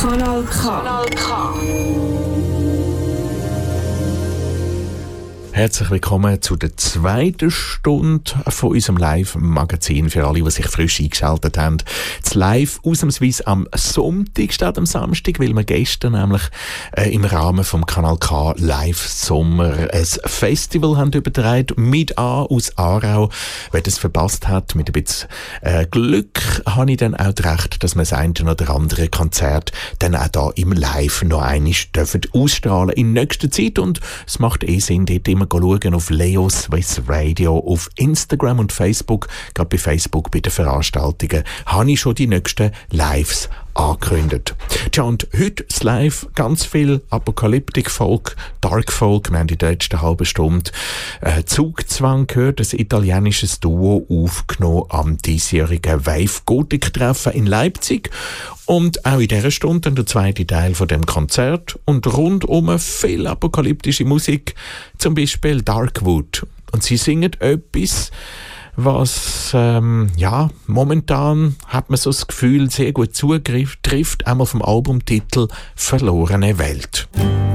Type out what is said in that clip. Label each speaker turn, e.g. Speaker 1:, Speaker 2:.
Speaker 1: Kanal K. Kanal K.
Speaker 2: Herzlich willkommen zu der zweiten Stunde von unserem Live-Magazin für alle, die sich frisch eingeschaltet haben. Das Live ausnahmsweise am Sonntag statt am Samstag, weil wir gestern nämlich im Rahmen vom Kanal K Live Sommer ein Festival haben übertragen mit aus Aarau. Wer das verpasst hat, mit ein bisschen Glück habe ich dann auch recht, dass wir das eine oder andere Konzert dann auch da im Live noch einmal ausstrahlen in nächster Zeit. Und es macht Sinn, dort immer schauen auf Leo Swiss Radio auf Instagram und Facebook. Gerade bei Facebook, bei den Veranstaltungen, habe ich schon die nächsten Lives angekündigt. Tja, und heute das Live, ganz viel Apokalyptik-Folk, Dark-Folk. Wir haben in der letzten halben Stunde Zugzwang gehört, ein italienisches Duo aufgenommen am diesjährigen Wave-Gothic-Treffen in Leipzig. Und auch in dieser Stunde dann der zweite Teil von dem Konzert und rundum viel apokalyptische Musik, zum Beispiel Darkwood. Und sie singen etwas, was momentan hat man so das Gefühl sehr gut trifft, einmal vom Albumtitel «Verlorene Welt».